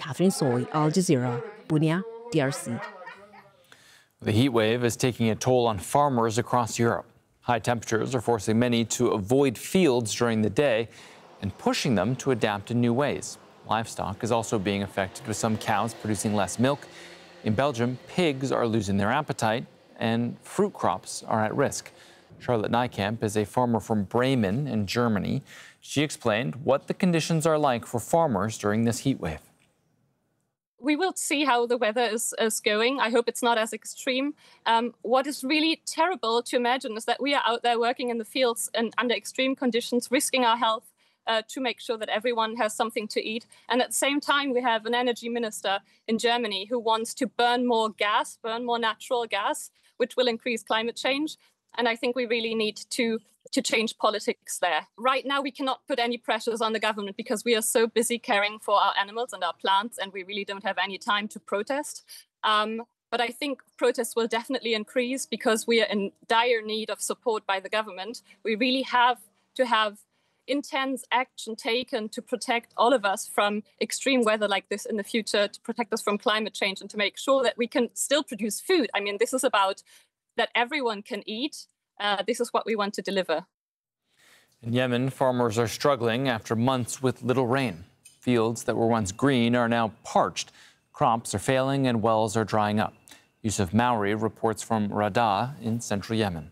Catherine Soy, Al Jazeera, Bunia, DRC. The heat wave is taking a toll on farmers across Europe. High temperatures are forcing many to avoid fields during the day and pushing them to adapt in new ways. Livestock is also being affected, with some cows producing less milk. In Belgium, pigs are losing their appetite and fruit crops are at risk. Charlotte Nijkamp is a farmer from Bremen in Germany. She explained what the conditions are like for farmers during this heat wave. We will see how the weather is going. I hope it's not as extreme. What is really terrible to imagine is that we are out there working in the fields and under extreme conditions, risking our health to make sure that everyone has something to eat. And at the same time, we have an energy minister in Germany who wants to burn more gas, burn more natural gas, which will increase climate change. And I think we really need to change politics there. Right now, we cannot put any pressures on the government because we are so busy caring for our animals and our plants, and we really don't have any time to protest. But I think protests will definitely increase because we are in dire need of support by the government. We really have to have intense action taken to protect all of us from extreme weather like this in the future, to protect us from climate change and to make sure that we can still produce food. I mean, this is about that everyone can eat. This is what we want to deliver. In Yemen, farmers are struggling after months with little rain. Fields that were once green are now parched. Crops are failing and wells are drying up. Yusuf Mauri reports from Rada in central Yemen.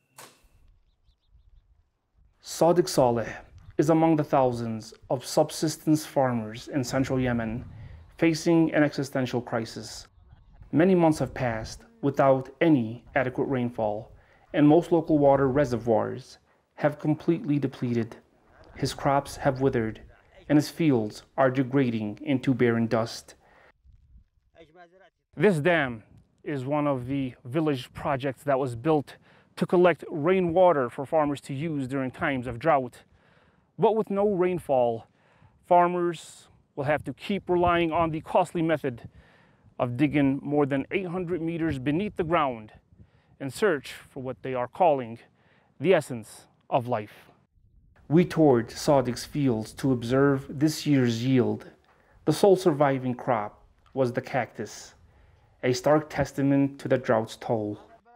Sadiq Saleh is among the thousands of subsistence farmers in central Yemen facing an existential crisis. Many months have passed without any adequate rainfall, and most local water reservoirs have completely depleted. His crops have withered, and his fields are degrading into barren dust. This dam is one of the village projects that was built to collect rainwater for farmers to use during times of drought. But with no rainfall, farmers will have to keep relying on the costly method of digging more than 800 meters beneath the ground in search for what they are calling the essence of life. We toured Sadiq's fields to observe this year's yield. The sole surviving crop was the cactus, a stark testament to the drought's toll.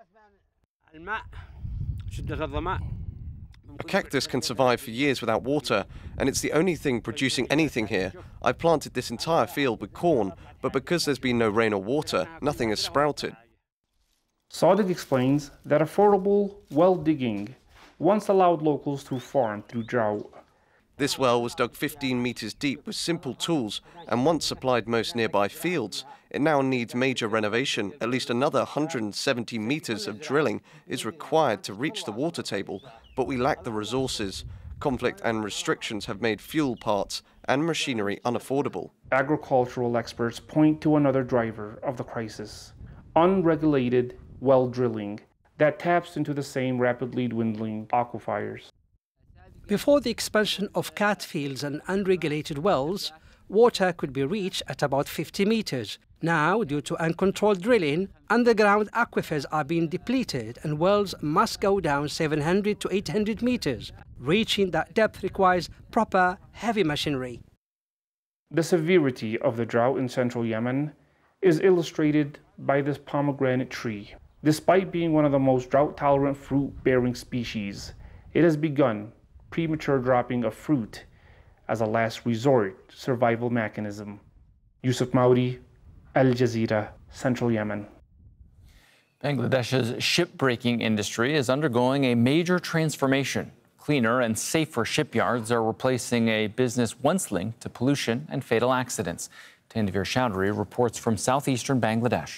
A cactus can survive for years without water, and it's the only thing producing anything here. I've planted this entire field with corn, but because there's been no rain or water, nothing has sprouted. Sadiq explains that affordable well digging once allowed locals to farm through drought. This well was dug 15 meters deep with simple tools and once supplied most nearby fields. It now needs major renovation. At least another 170 meters of drilling is required to reach the water table, but we lack the resources. Conflict and restrictions have made fuel parts and machinery unaffordable. Agricultural experts point to another driver of the crisis: unregulated well drilling that taps into the same rapidly dwindling aquifers. Before the expansion of cat fields and unregulated wells, water could be reached at about 50 meters. Now, due to uncontrolled drilling, underground aquifers are being depleted and wells must go down 700 to 800 meters. Reaching that depth requires proper, heavy machinery. The severity of the drought in central Yemen is illustrated by this pomegranate tree. Despite being one of the most drought-tolerant fruit-bearing species, it has begun premature dropping of fruit as a last resort survival mechanism. Yusuf Maudi, Al Jazeera, Central Yemen. Bangladesh's shipbreaking industry is undergoing a major transformation. Cleaner and safer shipyards are replacing a business once linked to pollution and fatal accidents. Tanvir Chowdhury reports from southeastern Bangladesh.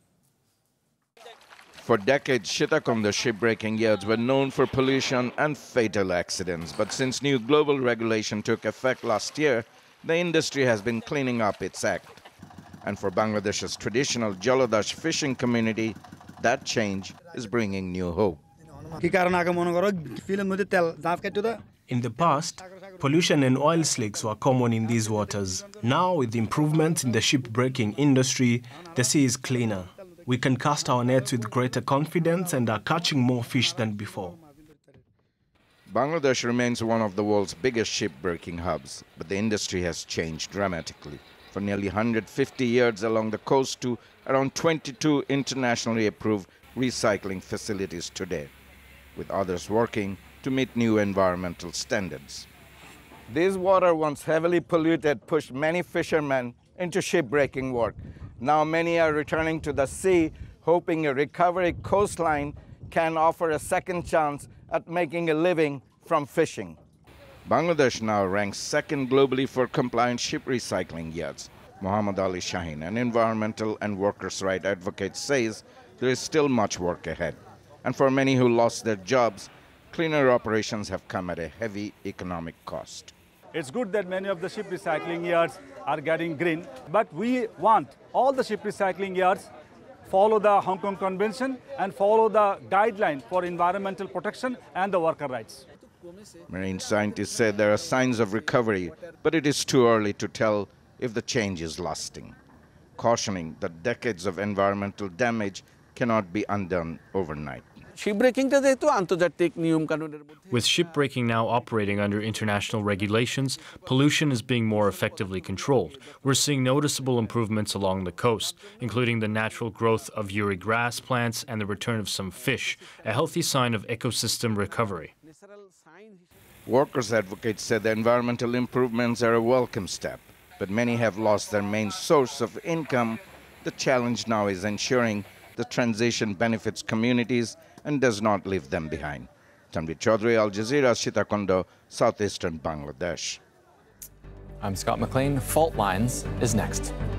For decades, Chittagong, the shipbreaking yards, were known for pollution and fatal accidents. But since new global regulation took effect last year, the industry has been cleaning up its act. And for Bangladesh's traditional Jolodash fishing community, that change is bringing new hope. In the past, pollution and oil slicks were common in these waters. Now, with improvements in the shipbreaking industry, the sea is cleaner. We can cast our nets with greater confidence and are catching more fish than before. Bangladesh remains one of the world's biggest shipbreaking hubs, but the industry has changed dramatically. for nearly 150 years along the coast to around 22 internationally approved recycling facilities today, with others working to meet new environmental standards. This water, once heavily polluted, pushed many fishermen into shipbreaking work. Now many are returning to the sea, hoping a recovery coastline can offer a second chance at making a living from fishing. Bangladesh now ranks second globally for compliant ship recycling yards. Muhammad Ali Shaheen, an environmental and workers' rights advocate, says there is still much work ahead. And for many who lost their jobs, cleaner operations have come at a heavy economic cost. It's good that many of the ship recycling yards are getting green, but we want all the ship recycling yards follow the Hong Kong Convention and follow the guideline for environmental protection and the worker rights. Marine scientists say there are signs of recovery, but it is too early to tell if the change is lasting, cautioning that decades of environmental damage cannot be undone overnight. With shipbreaking now operating under international regulations, pollution is being more effectively controlled. We're seeing noticeable improvements along the coast, including the natural growth of Uri grass plants and the return of some fish, a healthy sign of ecosystem recovery. Workers' advocates said the environmental improvements are a welcome step, but many have lost their main source of income. The challenge now is ensuring the transition benefits communities and does not leave them behind. Tanvir Chaudhary, Al Jazeera, Sitakundo, southeastern Bangladesh. I'm Scott McLean. Fault Lines is next.